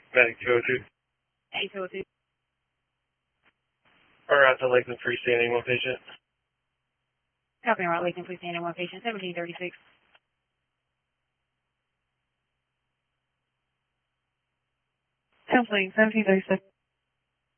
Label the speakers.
Speaker 1: Medic 202.
Speaker 2: 8202.
Speaker 1: Or out to Lakeland freestanding, one patient.
Speaker 2: Copy, right, Lakeland freestanding, one patient, 1736.
Speaker 3: Counseling, 1736.